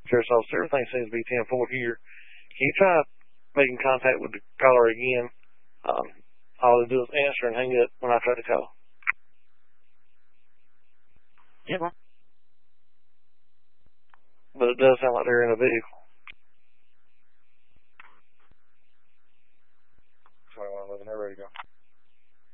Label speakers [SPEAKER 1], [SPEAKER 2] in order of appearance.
[SPEAKER 1] Sheriff's office, everything seems to be 10-4 here. Can you try making contact with the caller again? All they do is answer and hang up when I try to call.
[SPEAKER 2] Yeah, well.
[SPEAKER 1] But it does sound like they're in a vehicle.
[SPEAKER 3] Sorry, 11, they're ready to go.